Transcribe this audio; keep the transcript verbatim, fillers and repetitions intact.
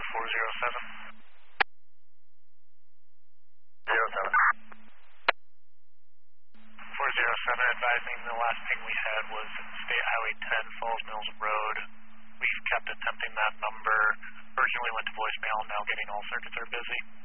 four zero seven. Zero seven. four zero seven advising the last ping we had was State Highway ten, Falls Mills Road. We've kept attempting that number. Originally went to voicemail, now getting all circuits are busy.